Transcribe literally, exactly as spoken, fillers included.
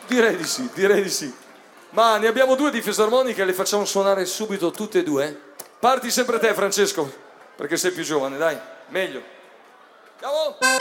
Direi di sì, direi di sì. Ma ne abbiamo due di fisarmonica e le facciamo suonare subito tutte e due? Parti sempre te, Francesco, perché sei più giovane, dai, meglio. Ciao!